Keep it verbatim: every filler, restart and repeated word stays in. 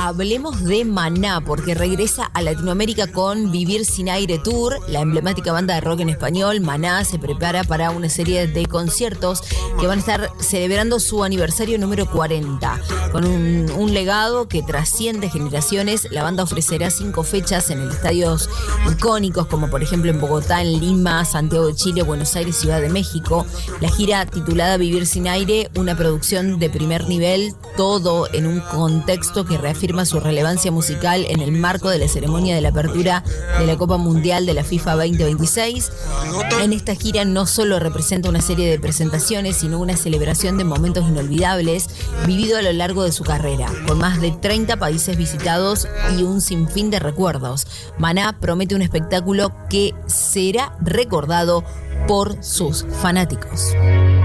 hablemos de Maná, porque regresa a Latinoamérica con Vivir Sin Aire Tour. La emblemática banda de rock en español, Maná, se prepara para una serie de conciertos que van a estar celebrando su aniversario número cuarenta. Con un, un legado que trasciende generaciones, la banda ofrecerá cinco fechas en estadios icónicos, como por ejemplo en Bogotá, en Lima, Santiago de Chile, Buenos Aires, Ciudad de México. La gira titulada Vivir Sin Aire, una producción de primer nivel, todo en un contexto que reafirma su relevancia musical en el marco de la ceremonia de la apertura de la Copa Mundial de la FIFA veinte veintiséis. En esta gira no solo representa una serie de presentaciones, sino una celebración de momentos inolvidables vivido a lo largo de su carrera, con más de treinta países visitados y un sinfín de recuerdos. Maná promete un espectáculo que será recordado por sus fanáticos.